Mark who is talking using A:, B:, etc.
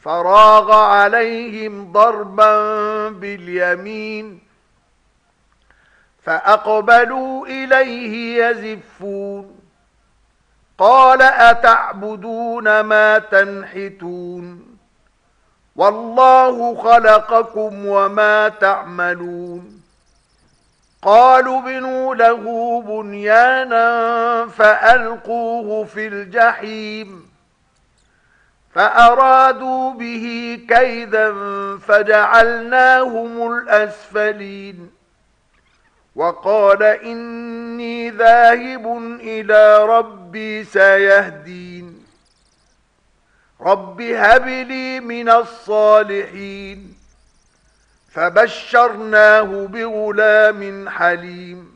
A: فراغ عليهم ضربا باليمين فأقبلوا إليه يزفون قال أتعبدون ما تنحتون والله خلقكم وما تعملون قالوا ابنوا له بنيانا فألقوه في الجحيم فأرادوا به كيدا فجعلناهم الأسفلين وقال إني ذاهب إلى ربي سيهدين رب هب لي من الصالحين فبشرناه بغلام حليم